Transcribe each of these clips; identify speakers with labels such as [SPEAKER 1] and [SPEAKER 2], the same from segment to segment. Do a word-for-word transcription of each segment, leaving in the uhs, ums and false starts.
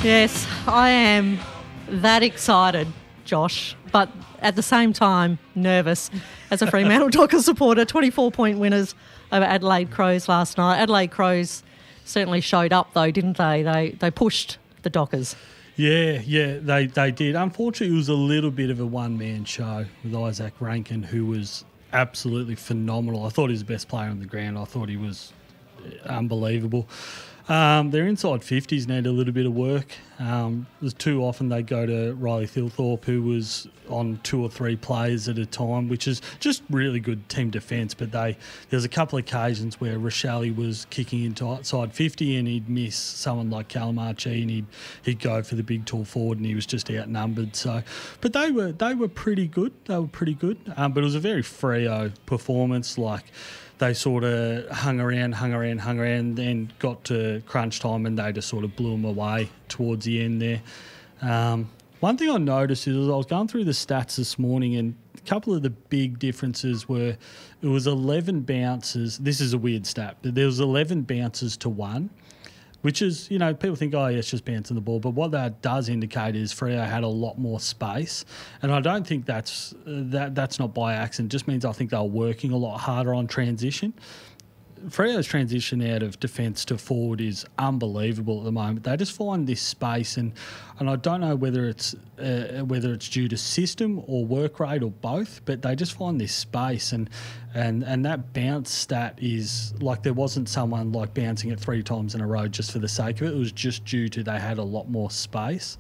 [SPEAKER 1] Yes, I am that excited, Josh, but at the same time nervous as a Fremantle Dockers supporter. twenty-four point winners over Adelaide Crows last night. Adelaide Crows certainly showed up though, didn't they? They they pushed the Dockers.
[SPEAKER 2] Yeah, yeah, they, they did. Unfortunately, it was a little bit of a one-man show with Isaac Rankin, who was absolutely phenomenal. I thought he was the best player on the ground. I thought he was unbelievable. Um, their inside fifties need a little bit of work. Um, there's too often they go to Riley Thilthorpe, who was on two or three players at a time, which is just really good team defence. But they there's a couple of occasions where Rochelle was kicking into outside fifty and he'd miss someone like Calamarchi and he'd, he'd go for the big tall forward and he was just outnumbered. So, but they were they were pretty good. They were pretty good. Um, but it was a very Freo performance. Like, they sort of hung around, hung around, hung around, then got to crunch time and they just sort of blew them away towards the end there. Um, one thing I noticed is I was going through the stats this morning and a couple of the big differences were it was eleven bounces. This is a weird stat, but there was eleven bounces to one, which is, you know, people think, oh, yeah, it's just bouncing the ball. But what that does indicate is Freo had a lot more space. And I don't think that's uh, that that's not by accident. It just means I think they were working a lot harder on transition. Freo's transition out of defence to forward is unbelievable at the moment. They just find this space, and, and I don't know whether it's uh, whether it's due to system or work rate or both, but they just find this space, and and and that bounce stat is like there wasn't someone like bouncing it three times in a row just for the sake of it. It was just due to they had a lot more space.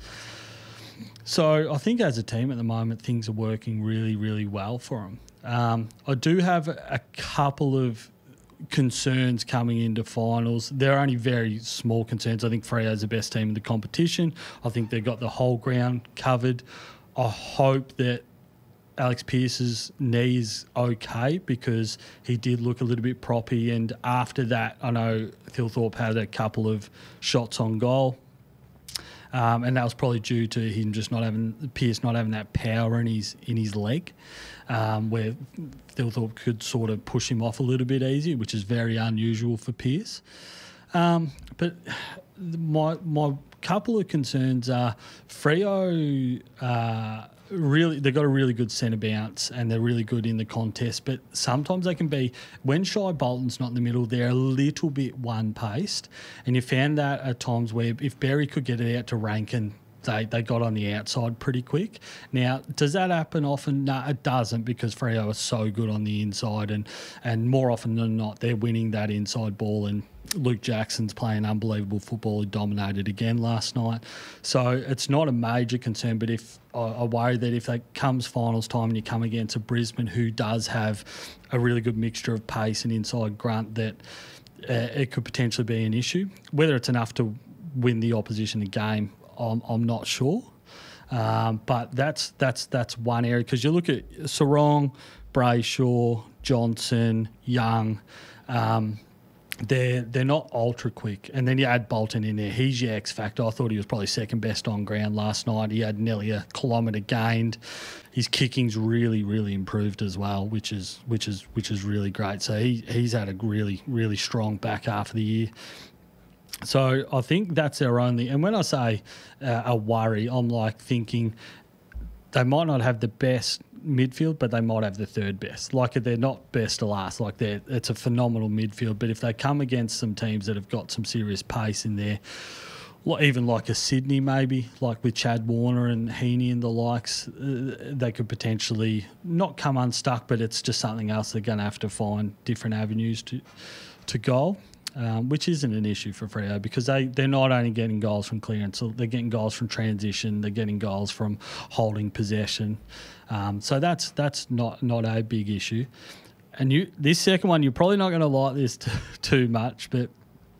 [SPEAKER 2] So I think as a team at the moment, things are working really, really well for them. Um, I do have a couple of concerns coming into finals. They're only very small concerns. I think Freo's the best team in the competition. I think they've got the whole ground covered. I hope that Alex Pearce's knee is okay because he did look a little bit proppy, and after that I know Thilthorpe had a couple of shots on goal. Um, and that was probably due to him just not having Pearce not having that power in his in his leg, um, where Thilthorpe could sort of push him off a little bit easy, which is very unusual for Pearce. Um, but my my couple of concerns are Freo. Uh, Really, they've got a really good centre bounce and they're really good in the contest, but sometimes they can be, when Shai Bolton's not in the middle, they're a little bit one-paced, and you found that at times where if Berry could get it out to Rankin, they, they got on the outside pretty quick. Now, does that happen often? No, it doesn't, because Freo are so good on the inside, and, and more often than not, they're winning that inside ball, and Luke Jackson's playing unbelievable football. He dominated again last night. So it's not a major concern, but if I, I worry that if that comes finals time and you come against a Brisbane who does have a really good mixture of pace and inside grunt, that uh, it could potentially be an issue. Whether it's enough to win the opposition a game, I'm, I'm not sure. Um, but that's that's that's one area, because you look at Sarong, Brayshaw, Johnson, Young, um, They're they're not ultra quick, and then you add Bolton in there. He's your X factor. I thought he was probably second best on ground last night. He had nearly a kilometre gained. His kicking's really really improved as well, which is which is which is really great. So he he's had a really really strong back half of the year. So I think that's their only. And when I say uh, a worry, I'm like thinking they might not have the best midfield, but they might have the third best. Like, they're not best to last. Like, they're it's a phenomenal midfield. But if they come against some teams that have got some serious pace in there, even like a Sydney maybe, like with Chad Warner and Heaney and the likes, uh, they could potentially not come unstuck, but it's just something else they're going to have to find different avenues to to goal. Um, which isn't an issue for Freo, because they, they're not only getting goals from clearance, they're getting goals from transition, they're getting goals from holding possession. Um, so that's that's not, not a big issue. And you this second one, you're probably not going to like this too, too much, but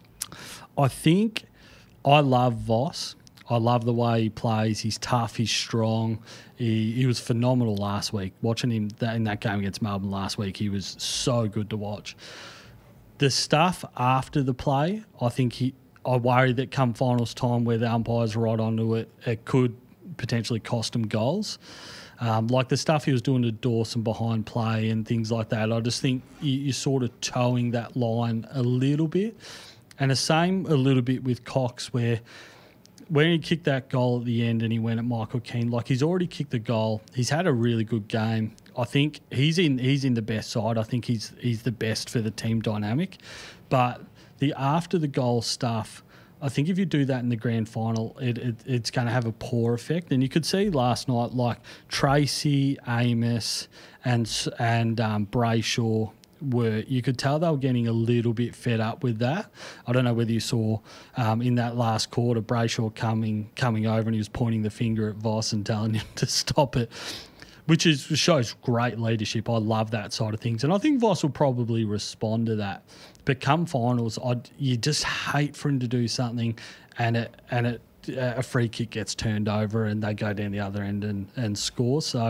[SPEAKER 2] I think I love Voss. I love the way he plays. He's tough, he's strong. He, he was phenomenal last week. Watching him in that game against Melbourne last week, he was so good to watch. The stuff after the play, I think he. I worry that come finals time where the umpires are right onto it, it could potentially cost him goals. Um, like the stuff he was doing to Dawson behind play and things like that. I just think you, you're sort of towing that line a little bit. And the same a little bit with Cox, where when he kicked that goal at the end and he went at Michael Keane, like he's already kicked the goal. He's had a really good game. I think he's in he's in the best side. I think he's he's the best for the team dynamic. But the after the goal stuff, I think if you do that in the grand final, it, it it's going to have a poor effect. And you could see last night, like Tracy, Amos, and and um, Brayshaw were, you could tell they were getting a little bit fed up with that. I don't know whether you saw um, in that last quarter, Brayshaw coming coming over and he was pointing the finger at Voss and telling him to stop it, which is shows great leadership. I love that side of things. And I think Voss will probably respond to that. But come finals, I'd, you just hate for him to do something and it and it a free kick gets turned over and they go down the other end and, and score. So,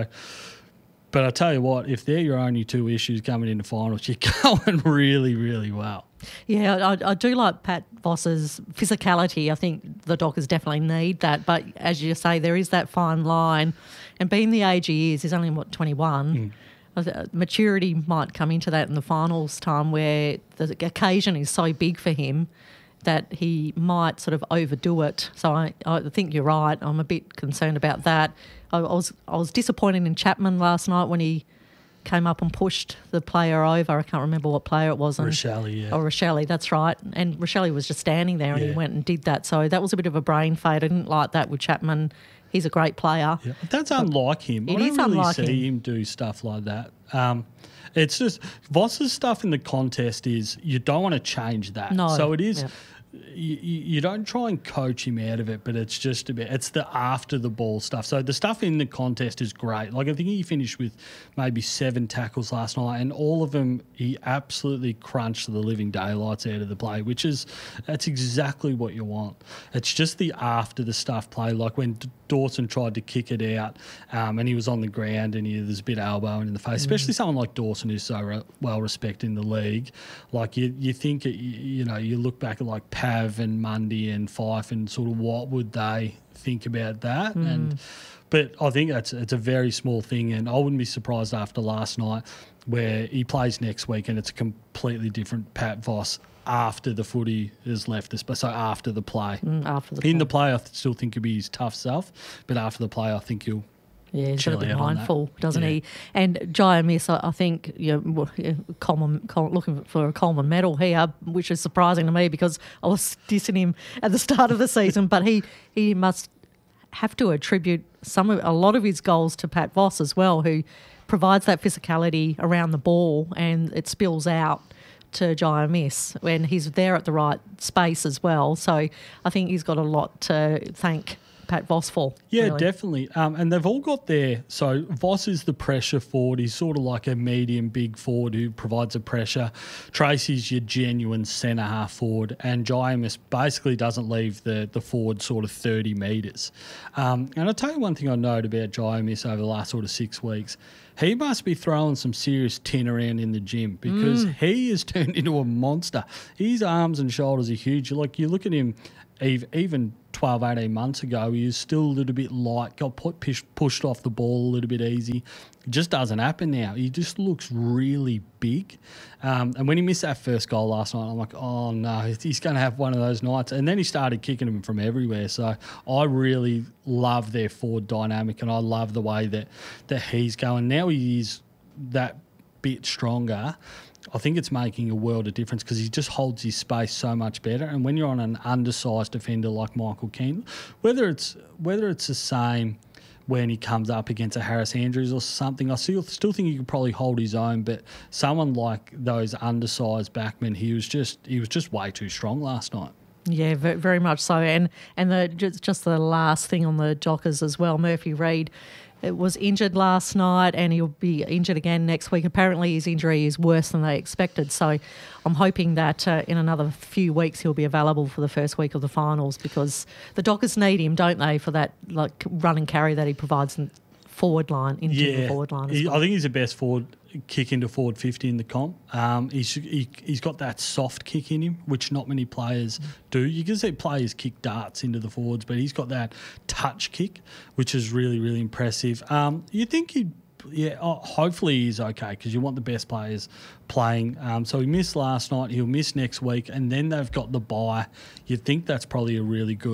[SPEAKER 2] but I tell you what, if they're your only two issues coming into finals, you're going really, really well.
[SPEAKER 1] Yeah, I, I do like Pat Voss's physicality. I think the Dockers definitely need that. But as you say, there is that fine line. And being the age he is, he's only, what, twenty-one? Mm. Maturity might come into that in the finals time where the occasion is so big for him that he might sort of overdo it. So I, I think you're right. I'm a bit concerned about that. I, I was I was disappointed in Chapman last night when he came up and pushed the player over. I can't remember what player it was.
[SPEAKER 2] Rochelle, yeah.
[SPEAKER 1] Oh, Rochelle, that's right. And Rochelle was just standing there and
[SPEAKER 2] yeah.
[SPEAKER 1] he went and did that. So that was a bit of a brain fade. I didn't like that with Chapman. He's a great player.
[SPEAKER 2] Yeah. That's unlike him.
[SPEAKER 1] It
[SPEAKER 2] I don't
[SPEAKER 1] is
[SPEAKER 2] really
[SPEAKER 1] unlike
[SPEAKER 2] see
[SPEAKER 1] him.
[SPEAKER 2] him do stuff like that. Um, it's just Voss's stuff in the contest is you don't want to change that.
[SPEAKER 1] No.
[SPEAKER 2] So it is.
[SPEAKER 1] Yeah.
[SPEAKER 2] You, you don't try and coach him out of it, but it's just a bit, it's the after the ball stuff. So the stuff in the contest is great. Like I think he finished with maybe seven tackles last night, and all of them he absolutely crunched the living daylights out of the play, which is, that's exactly what you want. It's just the after the stuff play, like when Dawson tried to kick it out um, and he was on the ground and he, there's a bit of elbowing in the face, mm. especially someone like Dawson who's so re- well respected in the league. Like you, you think, it, you, you know, you look back at like Pav and Mundy and Fife and sort of what would they think about that? Mm. And but I think that's it's a very small thing, and I wouldn't be surprised after last night where he plays next week and it's a completely different Pat Voss after the footy has left us, but so after the play.
[SPEAKER 1] Mm, after the
[SPEAKER 2] in
[SPEAKER 1] play.
[SPEAKER 2] the play, I still think he'll be his tough self, but after the play, I think he'll.
[SPEAKER 1] Yeah, he's got to be
[SPEAKER 2] chill out on that.
[SPEAKER 1] mindful, doesn't
[SPEAKER 2] Yeah.
[SPEAKER 1] he? And Jai Miss, I I think, you know, Coleman, Col- looking for a Coleman medal here, which is surprising to me because I was dissing him at the start of the season, but he, he must have to attribute some of, a lot of his goals to Pat Voss as well, who provides that physicality around the ball and it spills out to Jai Miss when he's there at the right space as well. So I think he's got a lot to thank Pat Voss for.
[SPEAKER 2] Yeah,
[SPEAKER 1] really.
[SPEAKER 2] definitely. Um, and they've all got their... So Voss is the pressure forward. He's sort of like a medium big forward who provides the pressure. Tracy's your genuine centre half forward. And Jaimus basically doesn't leave the, the forward sort of thirty metres. Um, and I'll tell you one thing I note about Jaimus over the last sort of six weeks. He must be throwing some serious tin around in the gym because mm. he has turned into a monster. His arms and shoulders are huge. Like you look at him even twelve, eighteen months ago, he was still a little bit light, got put, pushed off the ball a little bit easy. It just doesn't happen now. He just looks really big. Um, and when he missed that first goal last night, I'm like, oh, no, he's going to have one of those nights. And then he started kicking him from everywhere. So I really love their forward dynamic, and I love the way that, that he's going. Now he is that bit stronger. I think it's making a world of difference because he just holds his space so much better. And when you're on an undersized defender like Michael Keane, whether it's whether it's the same when he comes up against a Harris Andrews or something, I still still think he could probably hold his own. But someone like those undersized backmen, he was just he was just way too strong last night.
[SPEAKER 1] Yeah, very much so. And and the just, just the last thing on the Dockers as well, Murphy Reid. It was injured last night and he'll be injured again next week. Apparently his injury is worse than they expected. So I'm hoping that uh, in another few weeks he'll be available for the first week of the finals because the Dockers need him, don't they, for that like run and carry that he provides in forward line, into
[SPEAKER 2] yeah,
[SPEAKER 1] the forward line as
[SPEAKER 2] he,
[SPEAKER 1] well.
[SPEAKER 2] I think he's the best forward kick into forward fifty in the comp. Um, he's he, he's got that soft kick in him, which not many players do. You can see players kick darts into the forwards, but he's got that touch kick, which is really, really impressive. Um, you think he'd, yeah, oh, hopefully he's okay because you want the best players playing. Um, so he missed last night, he'll miss next week, and then they've got the bye. You'd think that's probably a really good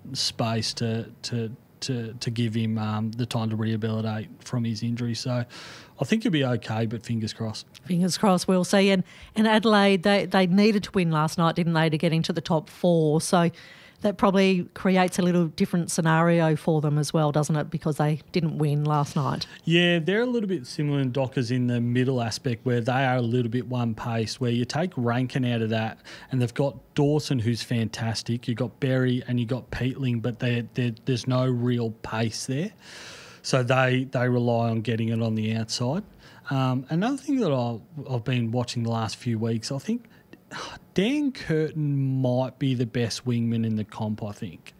[SPEAKER 2] space to to to, to give him um, the time to rehabilitate from his injury. So I think he'll be okay, but fingers crossed.
[SPEAKER 1] Fingers crossed, we'll see. And, and Adelaide, they, they needed to win last night, didn't they, to get into the top four. So that probably creates a little different scenario for them as well, doesn't it, because they didn't win last night.
[SPEAKER 2] Yeah, they're a little bit similar in Dockers in the middle aspect where they are a little bit one pace, where you take Rankin out of that and they've got Dawson, who's fantastic. You've got Berry and you've got Peatling, but they're, they're, there's no real pace there. So they, they rely on getting it on the outside. Um, another thing that I've, I've been watching the last few weeks, I think Dan Curtin might be the best wingman in the comp, I think.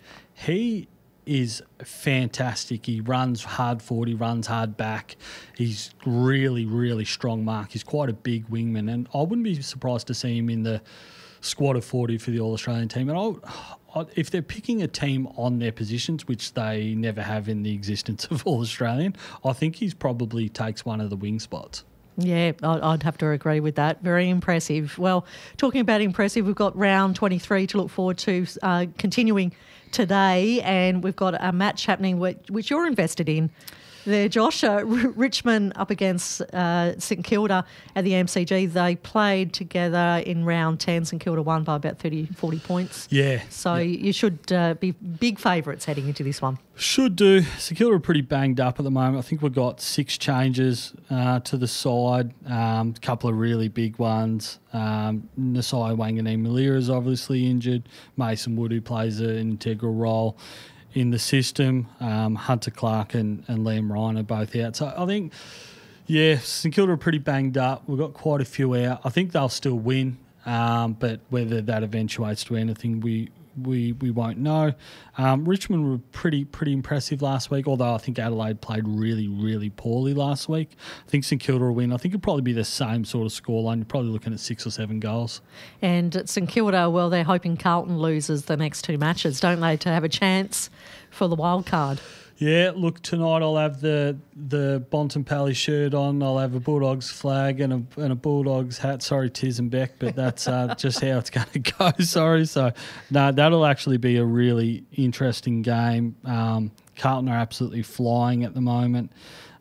[SPEAKER 2] He is fantastic. He runs hard forward, he runs hard back. He's really, really strong mark. He's quite a big wingman, and I wouldn't be surprised to see him in the squad of forty for the All-Australian team. And I'll, I, if they're picking a team on their positions, which they never have in the existence of All-Australian, I think he's probably takes one of the wing spots.
[SPEAKER 1] Yeah, I'd have to agree with that. Very impressive. Well, talking about impressive, we've got round twenty-three to look forward to uh, continuing today, and we've got a match happening which, which you're invested in there, Josh. Uh, R- Richmond up against uh, St Kilda at the M C G. They played together in round ten. St Kilda won by about thirty, forty points.
[SPEAKER 2] Yeah.
[SPEAKER 1] So
[SPEAKER 2] yeah.
[SPEAKER 1] you should uh, be big favourites heading into this one.
[SPEAKER 2] Should do. St Kilda are pretty banged up at the moment. I think we've got six changes uh, to the side, um, a couple of really big ones. Um, Nasai Wanganeen-Malira is obviously injured. Mason Wood, who plays an integral role in the system. Um, Hunter Clark and, and Liam Ryan are both out. So I think, yeah, St Kilda are pretty banged up. We've got quite a few out. I think they'll still win, um, but whether that eventuates to anything, we we we won't know. Um, Richmond were pretty pretty impressive last week, although I think Adelaide played really, really poorly last week. I think St Kilda will win. I think it'll probably be the same sort of scoreline. You're probably looking at six or seven goals. And
[SPEAKER 1] at St Kilda, well, they're hoping Carlton loses the next two matches, don't they, to have a chance for the wild card.
[SPEAKER 2] Yeah, look, tonight I'll have the the Bontempelli shirt on. I'll have a Bulldogs flag and a and a Bulldogs hat. Sorry, Tiz and Beck, but that's uh, just how it's going to go. Sorry. So, no, that'll actually be a really interesting game. Um, Carlton are absolutely flying at the moment.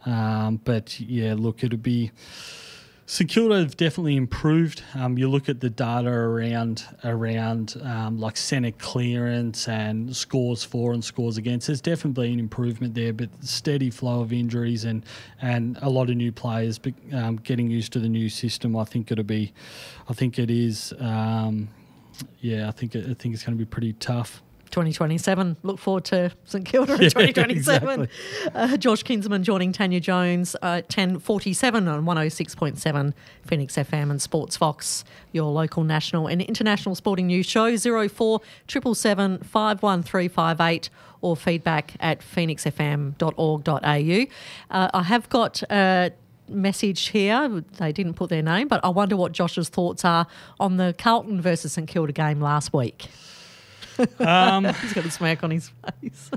[SPEAKER 2] Um, but, yeah, look, it'll be... St Kilda have definitely improved. Um, you look at the data around around um, like centre clearance and scores for and scores against. There's definitely an improvement there, but steady flow of injuries and, and a lot of new players um, getting used to the new system. I think it'll be, I think it is. Um, yeah, I think it, I think it's going to be pretty tough.
[SPEAKER 1] twenty twenty-seven. Look forward to St Kilda in yeah, twenty twenty-seven. Exactly. Uh, Josh Kinsman joining Tanya Jones at ten forty-seven on one oh six point seven Phoenix F M and Sports Fox, your local national and international sporting news show. zero four seven seven seven five one three five eight or feedback at phoenix f m dot org dot a u. Uh, I have got... Uh, message here. They didn't put their name, but I wonder what Josh's thoughts are on the Carlton versus St Kilda game last week. Um, He's got a smirk on his face.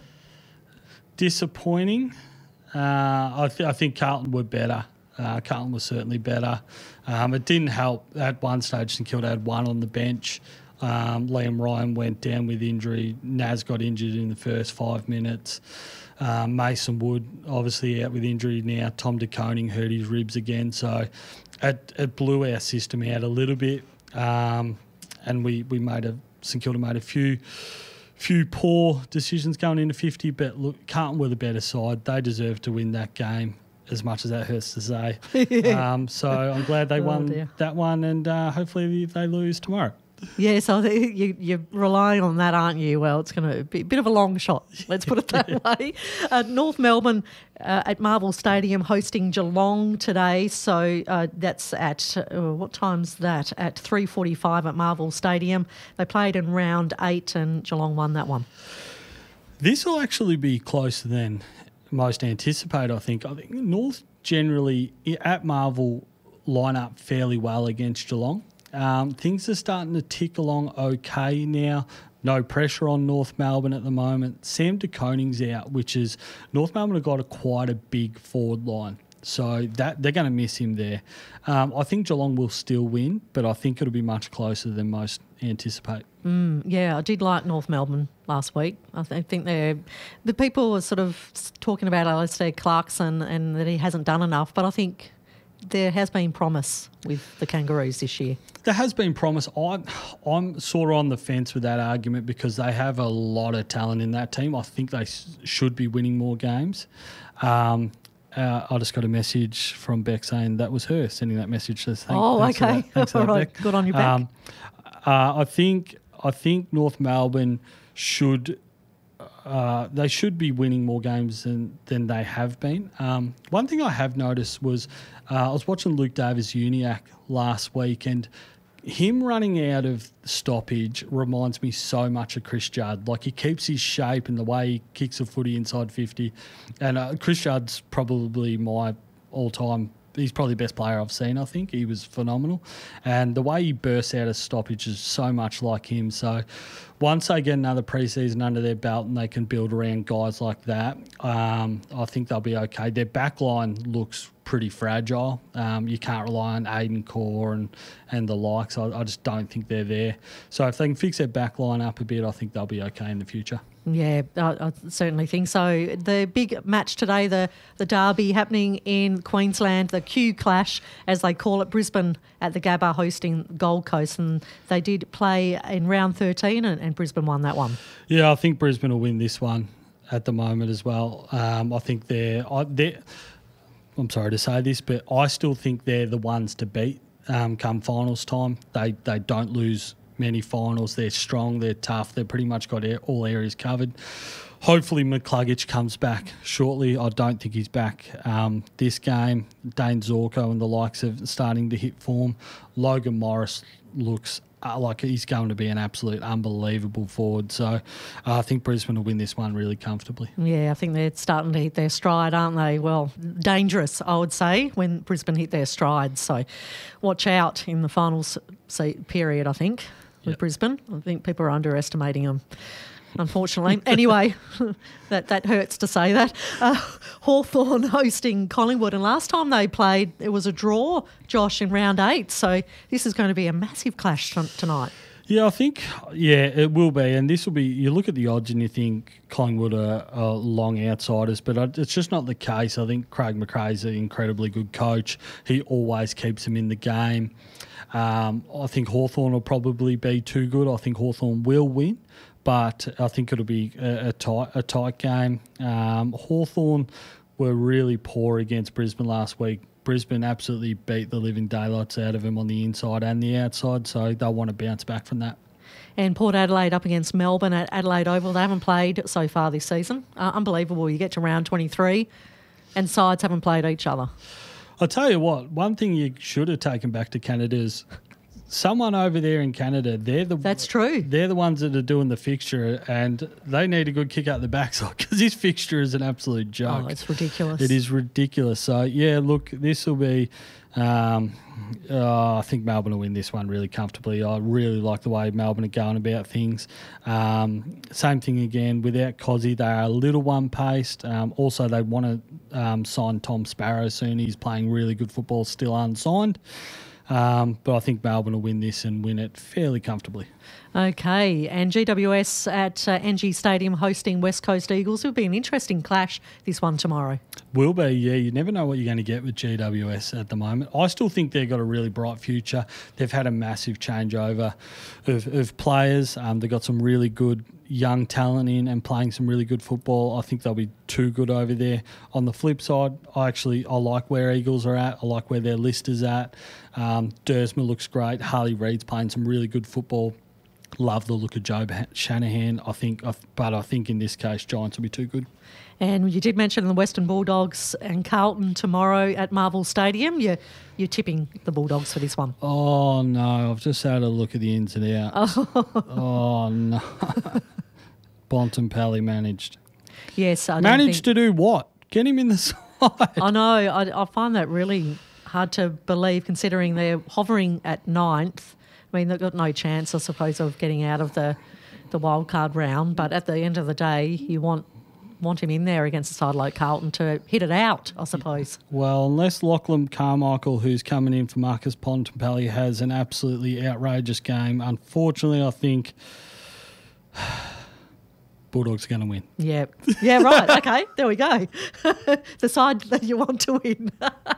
[SPEAKER 2] Disappointing. Uh, I, th- I think Carlton were better. Uh, Carlton was certainly better. Um, it didn't help at one stage. St Kilda had one on the bench. Um, Liam Ryan went down with injury. Naz got injured in the first five minutes. Um, Mason Wood obviously out with injury now. Tom De Koning hurt his ribs again. So it, it blew our system out a little bit. Um, and we, we made a St Kilda made a few few poor decisions going into fifty, but look, Carlton were the better side. They deserved to win that game, as much as that hurts to say. yeah. um, so I'm glad they oh, won dear. that one, and uh, hopefully they lose tomorrow.
[SPEAKER 1] Yeah, so you, you're relying on that, aren't you? Well, it's going to be a bit of a long shot, let's put it that yeah. way. Uh, North Melbourne uh, at Marvel Stadium hosting Geelong today. So uh, that's at, uh, what time's that? At three forty-five at Marvel Stadium. They played in round eight and Geelong won that one.
[SPEAKER 2] This will actually be closer than most anticipate, I think. I think North generally at Marvel line up fairly well against Geelong. Um, things are starting to tick along okay now. No pressure on North Melbourne at the moment. Sam De Koning's out, which is North Melbourne have got a quite a big forward line. So that they're going to miss him there. Um, I think Geelong will still win, but I think it'll be much closer than most anticipate.
[SPEAKER 1] Mm, yeah, I did like North Melbourne last week. I, th- I think they're the people were sort of talking about Alistair Clarkson and that he hasn't done enough, but I think there has been promise with the Kangaroos this year.
[SPEAKER 2] There has been promise. I, I'm sort of on the fence with that argument because they have a lot of talent in that team. I think they s- should be winning more games. Um, uh, I just got a message from Beck saying that was her sending that message. So thank,
[SPEAKER 1] Oh,
[SPEAKER 2] thanks for
[SPEAKER 1] okay.
[SPEAKER 2] that. Thanks for
[SPEAKER 1] All
[SPEAKER 2] that,
[SPEAKER 1] right.
[SPEAKER 2] Beck.
[SPEAKER 1] Good on you, Beck.
[SPEAKER 2] Um, uh, I think I think North Melbourne should. Uh, they should be winning more games than, than they have been. Um, one thing I have noticed was uh, I was watching Luke Davis-Uniacke last week, and him running out of stoppage reminds me so much of Chris Judd. Like, he keeps his shape and the way he kicks a footy inside fifty. And uh, Chris Judd's probably my all-time he's probably the best player I've seen, I think. He was phenomenal. And the way he bursts out of stoppage is so much like him. So once they get another preseason under their belt and they can build around guys like that, um, I think they'll be okay. Their backline looks pretty fragile. Um, you can't rely on Aiden Core and, and the likes. I, I just don't think they're there. So if they can fix their backline up a bit, I think they'll be okay in the future.
[SPEAKER 1] Yeah, I, I certainly think so. The big match today, the, the derby happening in Queensland, the Q Clash, as they call it, Brisbane at the Gabba hosting Gold Coast, and they did play in round thirteen and, and Brisbane won that one.
[SPEAKER 2] Yeah, I think Brisbane will win this one at the moment as well. Um, I think they're, I, they're, I'm sorry to say this, but I still think they're the ones to beat um, come finals time. They, they don't lose many finals. They're strong, they're tough, they've pretty much got all areas covered. Hopefully McCluggage comes back shortly. I don't think he's back um, this game. Dane Zorko and the likes of starting to hit form. Logan Morris looks uh, like he's going to be an absolute unbelievable forward. So uh, I think Brisbane will win this one really comfortably.
[SPEAKER 1] Yeah, I think they're starting to hit their stride, aren't they? Well, dangerous, I would say, when Brisbane hit their stride. So watch out in the finals period, I think. With yep. Brisbane. I think people are underestimating them, unfortunately. Anyway, that, that hurts to say that. Uh, Hawthorn hosting Collingwood, and last time they played, it was a draw, Josh, in round eight. So this is going to be a massive clash t- tonight.
[SPEAKER 2] Yeah, I think, yeah, it will be. And this will be, you look at the odds and you think Collingwood are, are long outsiders, but it's just not the case. I think Craig McRae's an incredibly good coach. He always keeps them in the game. Um, I think Hawthorn will probably be too good. I think Hawthorn will win, but I think it'll be a, a, tight, a tight game. Um, Hawthorn were really poor against Brisbane last week. Brisbane absolutely beat the living daylights out of them on the inside and the outside, so they'll want to bounce back from that.
[SPEAKER 1] And Port Adelaide up against Melbourne at Adelaide Oval. They haven't played so far this season. Uh, unbelievable. You get to round twenty-three and sides haven't played each other.
[SPEAKER 2] I'll tell you what, one thing you should have taken back to Canada is someone over there in Canada, they're the
[SPEAKER 1] That's true.
[SPEAKER 2] They're the ones that are doing the fixture, and they need a good kick out the backside because this fixture is an absolute joke.
[SPEAKER 1] Oh, it's ridiculous.
[SPEAKER 2] It is ridiculous. So, yeah, look, this will be um, uh, I think Melbourne will win this one really comfortably. I really like the way Melbourne are going about things. Um, same thing again, without Cozzy, they are a little one-paced. Um, also, they want to um, sign Tom Sparrow soon. He's playing really good football, still unsigned. Um, but I think Melbourne will win this and win it fairly comfortably.
[SPEAKER 1] Okay, and G W S at uh, N G Stadium hosting West Coast Eagles. It'll be an interesting clash, this one tomorrow. Will
[SPEAKER 2] be, yeah. You never know what you're going to get with G W S at the moment. I still think they've got a really bright future. They've had a massive changeover of, of players. Um, they've got some really good young talent in and playing some really good football. I think they'll be too good over there. On the flip side, I actually I like where Eagles are at. I like where their list is at. Um, Dersma looks great. Harley Reid's playing some really good football. Love the look of Joe Shanahan. I think, but I think in this case, Giants will be too good.
[SPEAKER 1] And you did mention the Western Bulldogs and Carlton tomorrow at Marvel Stadium. You're, you're tipping the Bulldogs for this one.
[SPEAKER 2] Oh, no. I've just had a look at the ins and outs. Oh, oh no. Bontempelli managed.
[SPEAKER 1] Yes. I
[SPEAKER 2] managed
[SPEAKER 1] think...
[SPEAKER 2] to do what? Get him in the side.
[SPEAKER 1] I know. I, I find that really hard to believe considering they're hovering at ninth. I mean, they've got no chance, I suppose, of getting out of the, the wild card round. But at the end of the day, you want want him in there against a side like Carlton to hit it out, I suppose.
[SPEAKER 2] Well, unless Lachlan Carmichael, who's coming in for Marcus Bontempelli, has an absolutely outrageous game, unfortunately, I think Bulldogs are going to win.
[SPEAKER 1] Yeah. Yeah, right. Okay, there we go. The side that you want to win.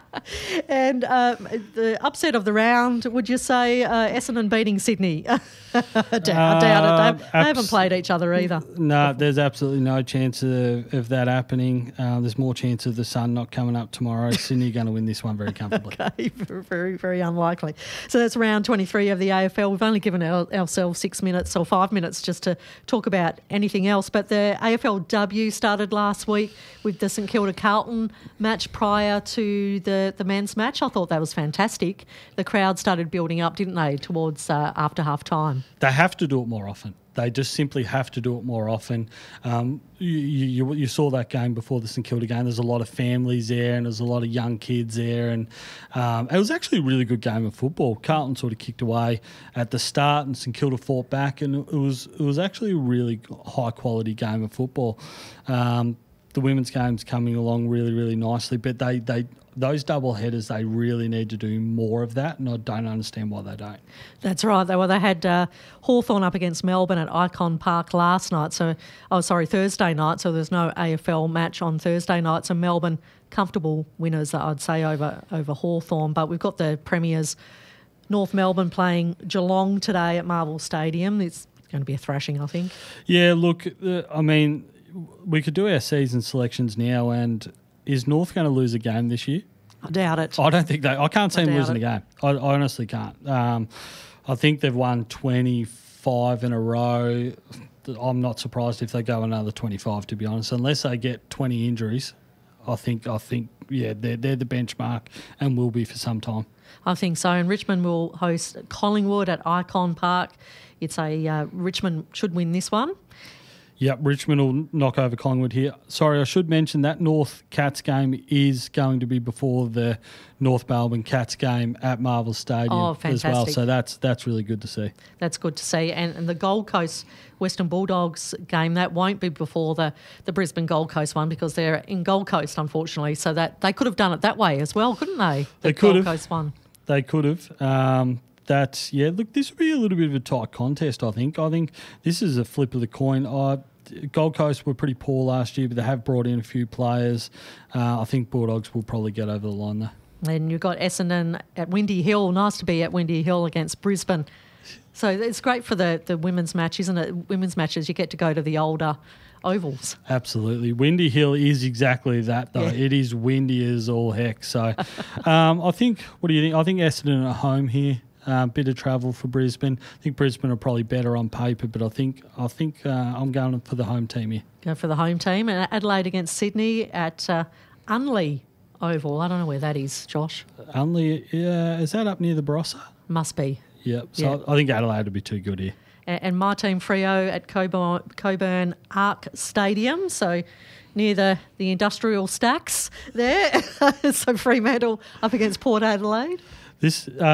[SPEAKER 1] And uh, the upset of the round, would you say uh, Essendon beating Sydney? I doubt, I doubt it. They, they haven't played each other either.
[SPEAKER 2] No, there's absolutely no chance of, of that happening. Uh, there's more chance of the sun not coming up tomorrow. Sydney are going to win this one very comfortably.
[SPEAKER 1] Okay, very, very unlikely. So that's round twenty-three of the A F L. We've only given our, ourselves six minutes or five minutes just to talk about anything else. But the A F L W started last week with the St Kilda Carlton match prior to the, the men's match. I thought that was fantastic. The crowd started building up, didn't they, towards uh, after half time?
[SPEAKER 2] They have to do it more often. They just simply have to do it more often. Um, you, you, you saw that game before the St Kilda game. There's a lot of families there and there's a lot of young kids there. And um, it was actually a really good game of football. Carlton sort of kicked away at the start and St Kilda fought back. And it was it was actually a really high-quality game of football. Um, the women's game's coming along really, really nicely. But they, they those double headers, they really need to do more of that, and I don't understand why they don't.
[SPEAKER 1] That's right. They, well, they had uh, Hawthorn up against Melbourne at Icon Park last night. So, oh, sorry, Thursday night. So there's no A F L match on Thursday night. So Melbourne, comfortable winners, I'd say, over over Hawthorn. But we've got the premiers, North Melbourne playing Geelong today at Marvel Stadium. It's going to be a thrashing, I think.
[SPEAKER 2] Yeah, look, uh, I mean, we could do our season selections now, and is North going to lose a game this year?
[SPEAKER 1] I doubt it.
[SPEAKER 2] I don't think they. I can't see
[SPEAKER 1] I
[SPEAKER 2] them losing
[SPEAKER 1] it.
[SPEAKER 2] a game. I, I honestly can't. Um, I think they've won twenty-five in a row. I'm not surprised if they go another twenty-five. To be honest, unless they get twenty injuries, I think. I think yeah, they're they're the benchmark and will be for some time.
[SPEAKER 1] I think so. And Richmond will host Collingwood at Icon Park. It's a uh, Richmond should win this one.
[SPEAKER 2] Yep, Richmond will knock over Collingwood here. Sorry, I should mention that North Cats game is going to be before the North Melbourne Cats game at Marvel Stadium
[SPEAKER 1] oh,
[SPEAKER 2] as well. So that's that's really good to see.
[SPEAKER 1] That's good to see. And, and the Gold Coast Western Bulldogs game, that won't be before the, the Brisbane Gold Coast one because they're in Gold Coast, unfortunately. So that they could have done it that way as well, couldn't they? The
[SPEAKER 2] they could
[SPEAKER 1] Gold
[SPEAKER 2] have.
[SPEAKER 1] Coast one.
[SPEAKER 2] They could have. Um, That's, yeah, look, this would be a little bit of a tight contest, I think. I think this is a flip of the coin. I, Gold Coast were pretty poor last year, but they have brought in a few players. Uh, I think Bulldogs will probably get over the line there.
[SPEAKER 1] And you've got Essendon at Windy Hill. Nice to be at Windy Hill against Brisbane. So it's great for the, the women's match, isn't it? Women's matches, you get to go to the older ovals.
[SPEAKER 2] Absolutely. Windy Hill is exactly that, though. Yeah. It is windy as all heck. So um, I think, what do you think? I think Essendon at home here. A uh, bit of travel for Brisbane. I think Brisbane are probably better on paper, but I think I think uh, I'm going for the home team here.
[SPEAKER 1] Go for the home team. And Adelaide against Sydney at uh, Unley Oval. I don't know where that is, Josh.
[SPEAKER 2] Unley, uh, is that up near the Barossa?
[SPEAKER 1] Must be.
[SPEAKER 2] Yep. So
[SPEAKER 1] yeah.
[SPEAKER 2] I think Adelaide would be too good here.
[SPEAKER 1] And, and my team Freo at Coburn, Coburn Arc Stadium. So near the, the industrial stacks there. So Fremantle up against Port Adelaide.
[SPEAKER 2] This, uh,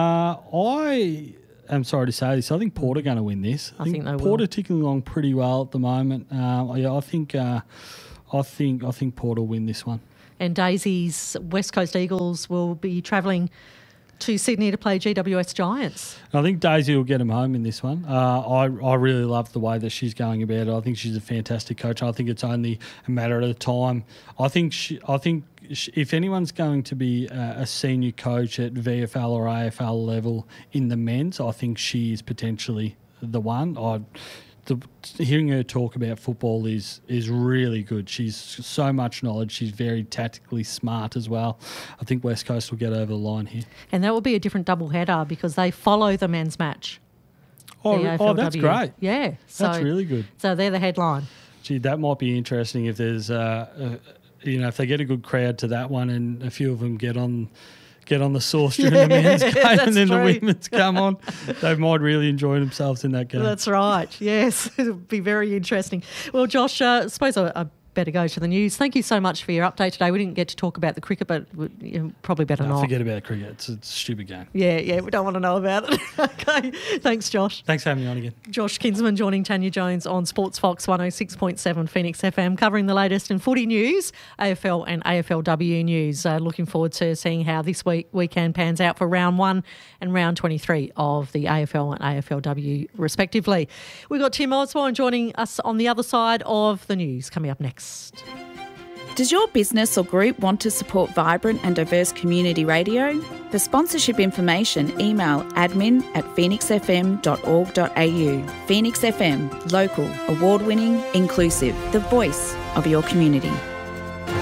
[SPEAKER 2] I am sorry to say this. I think Port are going to win this.
[SPEAKER 1] I, I think, think they
[SPEAKER 2] Port
[SPEAKER 1] will.
[SPEAKER 2] are ticking along pretty well at the moment. Uh, yeah, I think, uh, I think, I think Port will win this one.
[SPEAKER 1] And Daisy's West Coast Eagles will be travelling to Sydney to play G W S Giants.
[SPEAKER 2] I think Daisy will get them home in this one. Uh, I I really love the way that she's going about it. I think she's a fantastic coach. I think it's only a matter of time. I think she, I think she, if anyone's going to be a, a senior coach at V F L or A F L level in the men's, I think she is potentially the one. I. The, hearing her talk about football is is really good. She's so much knowledge. She's very tactically smart as well. I think West Coast will get over the line here.
[SPEAKER 1] And that will be a different double header because they follow the men's match.
[SPEAKER 2] Oh, oh that's great.
[SPEAKER 1] Yeah. So,
[SPEAKER 2] that's really good.
[SPEAKER 1] So they're the headline.
[SPEAKER 2] Gee, that might be interesting if there's, uh, uh, you know, if they get a good crowd to that one and a few of them get on... get on the sauce during yeah, the men's game and then true. the women's come on. They might really enjoy themselves in that game.
[SPEAKER 1] That's right. Yes, it'll be very interesting. Well, Josh, uh, I suppose a, a better go to the news. Thank you so much for your update today. We didn't get to talk about the cricket, but you know, probably better
[SPEAKER 2] no,
[SPEAKER 1] not.
[SPEAKER 2] Forget about cricket. It's a stupid game.
[SPEAKER 1] Yeah, yeah, we don't want to know about it. Okay, thanks, Josh.
[SPEAKER 2] Thanks for having me on again.
[SPEAKER 1] Josh Kinsman joining Tanya Jones on Sports Fox one oh six point seven Phoenix F M, covering the latest in footy news, A F L and A F L W news. Uh, looking forward to seeing how this week weekend pans out for round one and round twenty-three of the A F L and A F L W respectively. We've got Tim Osborne joining us on the other side of the news coming up next.
[SPEAKER 3] Does your business or group want to support vibrant and diverse community radio? For sponsorship information, email admin at phoenix f m dot org dot a u. Phoenix F M, local, award-winning, inclusive, the voice of your community.